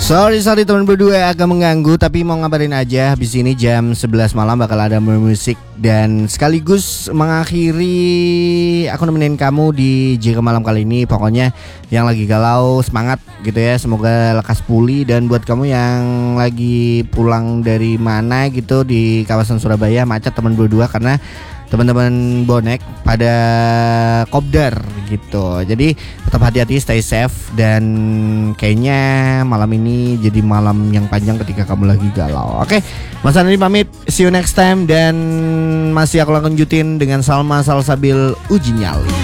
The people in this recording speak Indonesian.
Sorry teman berdua agak mengganggu, tapi mau ngabarin aja habis ini jam 11 malam bakal ada musik dan sekaligus mengakhiri aku nemenin kamu di Jika Malam kali ini. Pokoknya yang lagi galau semangat gitu ya, semoga lekas pulih. Dan buat kamu yang lagi pulang dari mana gitu di kawasan Surabaya macet teman berdua karena teman-teman bonek pada kopdar gitu. Jadi tetap hati-hati, stay safe. Dan kayaknya malam ini jadi malam yang panjang ketika kamu lagi galau. Oke, Mas Andri pamit, see you next time. Dan masih aku lanjutin dengan Salma Salsabil Uji Nyali.